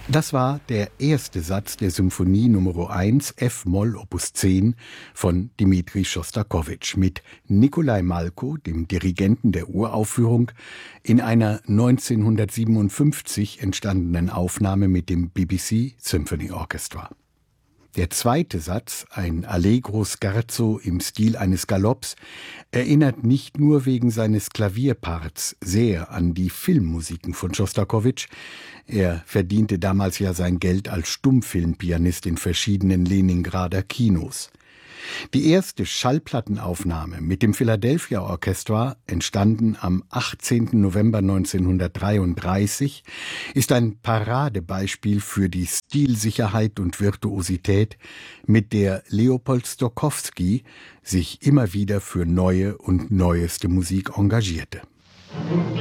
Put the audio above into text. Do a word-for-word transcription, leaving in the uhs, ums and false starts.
Das war der erste Satz der Symphonie Nummer eins F-Moll Opus zehn von Dmitri Schostakowitsch mit Nikolai Malko, dem Dirigenten der Uraufführung, in einer neunzehnhundertsiebenundfünfzig entstandenen Aufnahme mit dem B B C Symphony Orchestra. Der zweite Satz, ein Allegro scherzo im Stil eines Galopps, erinnert nicht nur wegen seines Klavierparts sehr an die Filmmusiken von Schostakowitsch. Er verdiente damals ja sein Geld als Stummfilmpianist in verschiedenen Leningrader Kinos. Die erste Schallplattenaufnahme mit dem Philadelphia Orchestra, entstanden am achtzehnten November neunzehnhundertdreiunddreißig, ist ein Paradebeispiel für die Stilsicherheit und Virtuosität, mit der Leopold Stokowski sich immer wieder für neue und neueste Musik engagierte.